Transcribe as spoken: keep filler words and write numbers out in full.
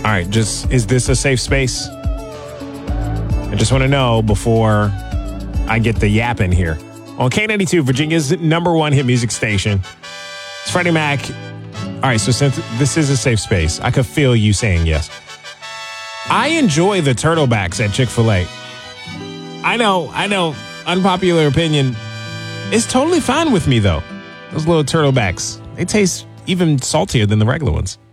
All right, just is this a safe space? I just want to know before I get the yapping here. On K ninety-two, Virginia's number one hit music station. It's Freddie Mac. All right, so since this is a safe space, I could feel you saying yes. I enjoy the turtlebacks at Chick-fil-A. I know, I know, unpopular opinion. It's totally fine with me, though. Those little turtlebacks, they taste even saltier than the regular ones.